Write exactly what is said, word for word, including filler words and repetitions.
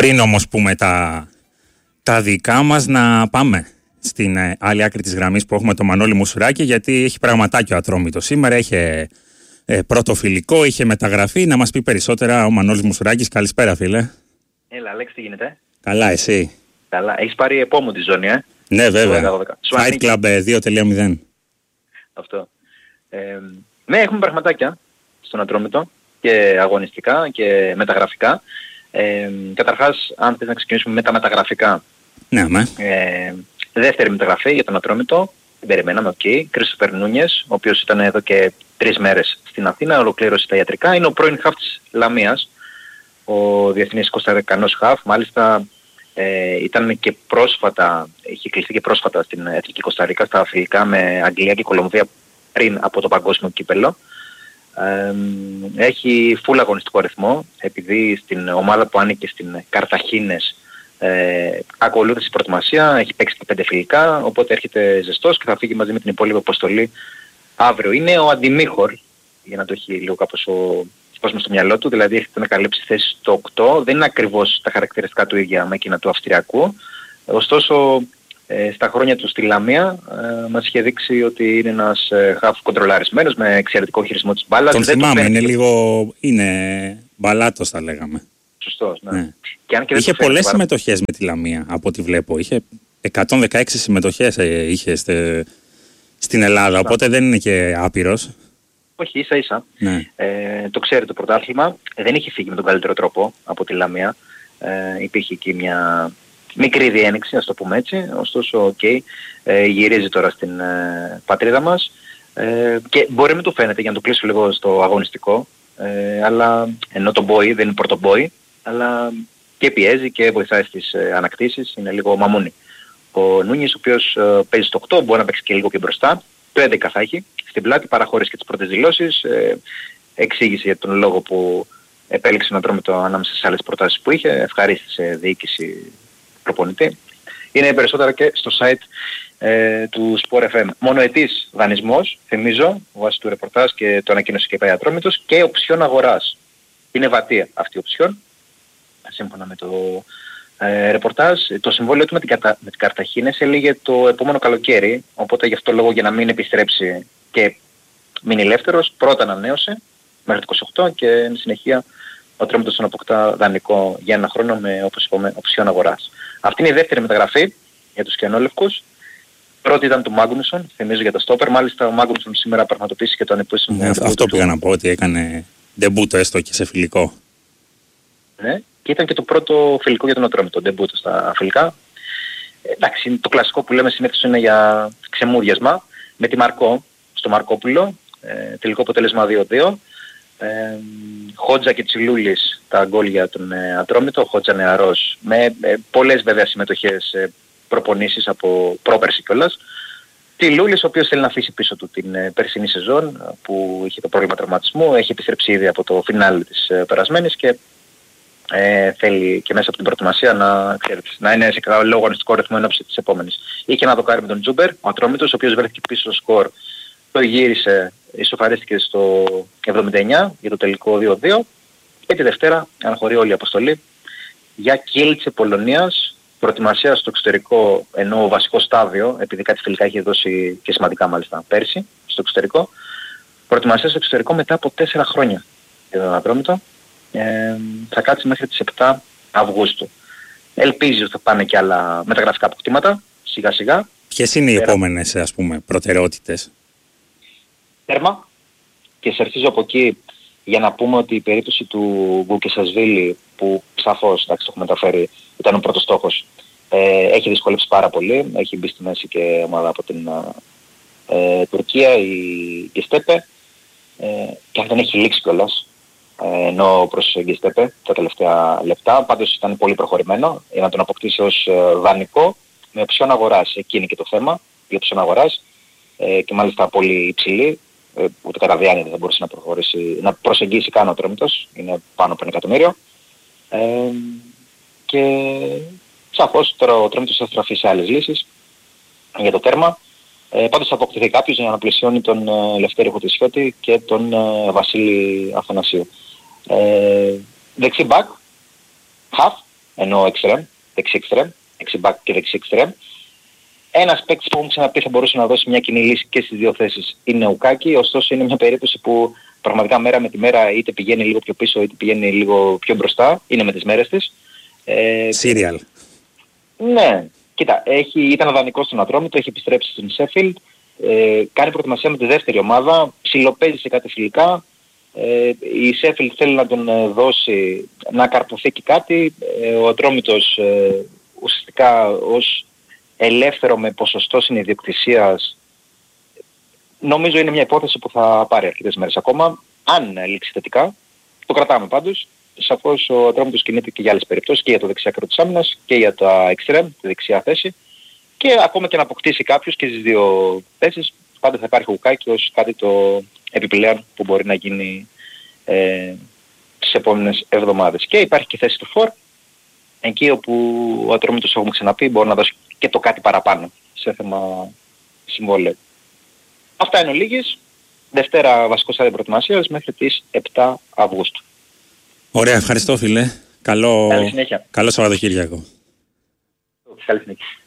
Πριν όμως πούμε τα, τα δικά μας, να πάμε στην ε, άλλη άκρη της γραμμής που έχουμε το Μανώλη Μουσουράκη, γιατί έχει πραγματάκι ο Ατρόμητος σήμερα, είχε ε, πρώτο φιλικό, είχε μεταγραφεί. Να μας πει περισσότερα ο Μανώλης Μουσουράκης. Καλησπέρα φίλε. Έλα Αλέξη, τι γίνεται? Καλά, εσύ? Καλά, έχεις πάρει επόμενη τη ζώνη, ε? Ναι βέβαια, Fight Club δύο κόμμα μηδέν. Αυτό. Ε, ναι, έχουμε πραγματάκια στον Ατρόμητο και αγωνιστικά και μεταγραφικά. Ε, καταρχάς, αν θες να ξεκινήσουμε με τα μεταγραφικά. Ναι, ναι. Ε, δεύτερη μεταγραφή για τον Ατρόμητο, την περιμέναμε, οκ. Okay. Κρίστοφερ Νούνιες, ο οποίος ήταν εδώ και τρεις μέρες στην Αθήνα, ολοκλήρωσε τα ιατρικά. Είναι ο πρώην χαφ της Λαμίας, ο διεθνής κοσταρικανός χαφ. Μάλιστα ε, ήταν και πρόσφατα, είχε κλειστεί και πρόσφατα στην Εθνική Κοσταρίκα, στα φιλικά με Αγγλία και Κολομβία πριν από το παγκόσμιο κύπελλο. Ε, έχει full αγωνιστικό αριθμό, επειδή στην ομάδα που άνοιγε στην Καρταχίνες ε, ακολούθησε η προετοιμασία, έχει παίξει και πέντε φιλικά, οπότε έρχεται ζεστός και θα φύγει μαζί με την υπόλοιπη αποστολή αύριο. Είναι ο αντιμίχορ, για να το έχει λίγο κάπως ο κόσμος στο μυαλό του, δηλαδή έχετε να καλύψει θέση στο οκτώ, δεν είναι ακριβώς τα χαρακτηριστικά του ίδια με εκείνα του Αυστριακού, ωστόσο ε, στα χρόνια του στη Λαμία ε, μας είχε δείξει ότι είναι ένας ε, χαφ κοντρολαρισμένος με εξαιρετικό χειρισμό της μπάλας. Τον θυμάμαι, είναι λίγο, είναι μπαλάτος θα λέγαμε. Σωστός, ναι. ναι. Και αν και είχε πολλές πάρα... συμμετοχές με τη Λαμία από ό,τι βλέπω, είχε εκατόν δεκαέξι συμμετοχές ε, είχε στε, στην Ελλάδα, οπότε δεν είναι και άπειρος. Όχι, ίσα ίσα. Ναι. Ε, το ξέρει το πρωτάθλημα, δεν είχε φύγει με τον καλύτερο τρόπο από τη Λαμία. Ε, υπήρχε εκεί μια μικρή διένεξη, ας το πούμε έτσι, ωστόσο οκ, okay, ε, γυρίζει τώρα στην ε, πατρίδα μας ε, και μπορεί να μην του φαίνεται, για να το κλείσω λίγο στο αγωνιστικό, ε, αλλά ενώ το boy δεν είναι πρωτομπόι, αλλά και πιέζει και βοηθάει στις ε, ανακτήσεις, είναι λίγο μαμούνι. Ο Νούνιες, ο οποίος ε, παίζει στο οκτώ, μπορεί να παίξει και λίγο και μπροστά, το έντεκα θα έχει στην πλάτη, παραχώρησε και τις πρώτες δηλώσεις, ε, εξήγησε για τον λόγο που επέλεξε να τρώμε το ανάμεσα στις άλλες προτάσεις που είχε, ευχαρίστησε διοίκηση προπονητή. Είναι περισσότερα και στο site ε, του Sport εφ εμ. Μονοετής δανεισμός, θυμίζω, βάσει του ρεπορτάζ και το ανακοίνωσε και η Ατρόμητος, και οψιόν αγοράς. Είναι βατία αυτή η οψιόν, σύμφωνα με το ε, ρεπορτάζ. Το συμβόλαιο του με την, κατα... με την Καρταχίνες έλεγε το επόμενο καλοκαίρι, οπότε γι' αυτό λόγο για να μην επιστρέψει και μείνει ελεύθερος, πρώτα ανανέωσε μέχρι το είκοσι οκτώ και εν συνεχεία ο Ατρόμητος τον αποκτά δανεικό για ένα χρόνο με, όπως είπαμε, οψιόν αγοράς. Αυτή είναι η δεύτερη μεταγραφή για τους κιανόλευκους. Πρώτη ήταν του Μάγνουσον, θυμίζω για το στόπερ. Μάλιστα ο Μάγνουσον σήμερα πραγματοποίησε και το ανεπίσημο. Ναι, αυτό πήγα να πω, ότι έκανε ντεμπούτο έστω και σε φιλικό. Ναι, και ήταν και το πρώτο φιλικό για τον Ατρόμητο, ντεμπούτο στα φιλικά. Ε, εντάξει, το κλασικό που λέμε συνήθως είναι για ξεμούδιασμα. Με τη Μαρκό, στο Μαρκόπουλο, ε, τελικό αποτέλεσμα δύο δύο. Ε, Χότζα και Τσιλούλης τα γκολ για τον ε, Ατρόμητο, Χότζα νεαρός, με ε, πολλές βέβαια συμμετοχές, ε, προπονήσεις από πρόπερση κιόλας. Τσιλούλης, ο οποίος θέλει να αφήσει πίσω του την ε, περσινή σεζόν που είχε το πρόβλημα τραυματισμού, έχει επιστρέψει ήδη από το φινάλι της ε, περασμένης και ε, θέλει και μέσα από την προετοιμασία να, ξέρετε, να είναι σε καλό αγωνιστικό ρυθμό εν ώψη της επόμενης. Είχε να δοκάρει με τον Τζούμπερ, ο Ατρόμητος, ο οποίος βρέθηκε πίσω στο σκορ, το γύρισε, ισοφαρίστηκε στο εβδομήντα εννιά για το τελικό δύο δύο και τη Δευτέρα αναχωρεί όλη η αποστολή για Κίλτσε Πολωνίας, προετοιμασία στο εξωτερικό, ενώ βασικό στάδιο, επειδή κάτι φιλικά είχε δώσει και σημαντικά μάλιστα πέρσι στο εξωτερικό, προετοιμασία στο εξωτερικό μετά από τέσσερα χρόνια για τον Ατρόμητο, ε, θα κάτσει μέχρι τις επτά Αυγούστου. Ελπίζει ότι θα πάνε και άλλα μεταγραφικά αποκτήματα σιγά σιγά. Ποιες είναι οι Πέρα... επόμενες, ας πούμε, προτεραιότητες? Τέρμα, και σε αρχίζω από εκεί για να πούμε ότι η περίπτωση του Γκουκεσασβίλη, που σαφώς, εντάξει, το έχουμε μεταφέρει, ήταν ο πρώτος στόχος, ε, έχει δυσκολέψει πάρα πολύ, έχει μπει στη μέση και ομάδα από την ε, Τουρκία, η Γκεστέπε, ε, και αν δεν έχει λήξει κιόλας, ε, ενώ προς Γκεστέπε τα τελευταία λεπτά, πάντως ήταν πολύ προχωρημένο για να τον αποκτήσει ως ε, δανεικό με οψιόν αγοράς. Εκεί είναι και το θέμα, η οψιόν αγοράς, ε, και μάλιστα πολύ υψηλή. Ούτε κατά διάνοια δεν θα μπορούσε να προχωρήσει, να προσεγγίσει καν ο Ατρόμητος, είναι πάνω από ένα εκατομμύριο. Ε, και σαφώς τώρα ο Ατρόμητος θα στραφεί σε άλλες λύσεις για το τέρμα. Ε, πάντως θα αποκτηθεί κάποιος για να πλησιώνει τον ε, Λευτέρη Χωτισιώτη και τον ε, Βασίλη Αθανασίου. Ε, δεξί μπακ, χαφ, ενώ εξτρέμ, δεξί εξτρέμ, δεξί μπακ και δεξί εξτρέμ. Ένας παίκτης που έχουμε ξαναπεί θα μπορούσε να δώσει μια κοινή λύση και στις δύο θέσεις είναι ο Ουκάκη, ωστόσο είναι μια περίπτωση που πραγματικά μέρα με τη μέρα είτε πηγαίνει λίγο πιο πίσω είτε πηγαίνει λίγο πιο μπροστά, είναι με τις μέρες της. Σύριαλ. Ε, ναι, κοίτα, έχει, ήταν δανεικός στον Ατρόμητο, έχει επιστρέψει στην Σέφιλντ, ε, κάνει προετοιμασία με τη δεύτερη ομάδα, ψιλοπαίζει σε κάτι φιλικά. Ε, η Σέφιλντ θέλει να τον δώσει, να καρποθεί και κάτι. Ε, ο Ατρόμητος ε, ουσιαστικά ως ελεύθερο με ποσοστό συνειδιοκτησίας νομίζω είναι μια υπόθεση που θα πάρει αρκετές μέρες ακόμα. Αν λήξει θετικά, το κρατάμε πάντως. Σαφώς ο Ατρόμητος κινείται και για άλλες περιπτώσεις και για το δεξιά άκρο της άμυνας και για τα εξτρέμ, τη δεξιά θέση. Και ακόμα και να αποκτήσει κάποιος και στις δύο θέσεις, πάντα θα υπάρχει ο Ουκάκη ως κάτι το επιπλέον που μπορεί να γίνει ε, τις επόμενες εβδομάδες. Και υπάρχει και η θέση του φορ, εκεί όπου ο Ατρόμητος, έχουμε ξαναπεί, μπορεί να δώσει και το κάτι παραπάνω σε θέμα συμβόλαιο. Αυτά είναι ολίγες. Δευτέρα βασικό στάδιο προετοιμασίας μέχρι τις επτά Αυγούστου. Ωραία, ευχαριστώ φίλε. Καλό, Καλή συνέχεια. Καλό Σαββατοκύριακο. Καλή συνέχεια.